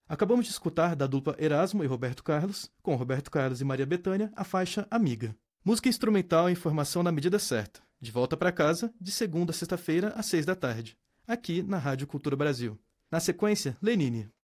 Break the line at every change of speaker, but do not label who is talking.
Acabamos de escutar da dupla Erasmo e Roberto Carlos, com Roberto Carlos e Maria Bethânia, a faixa Amiga. Música instrumental e informação na medida certa. De volta para casa, de segunda a sexta-feira, às 6 da tarde. Aqui na Rádio Cultura Brasil. Na sequência, Lenine.